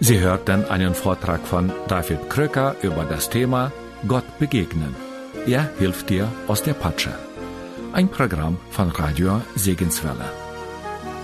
Sie hörten einen Vortrag von David Kröcker über das Thema Gott begegnen. Er hilft dir aus der Patsche. Ein Programm von Radio Segenswelle.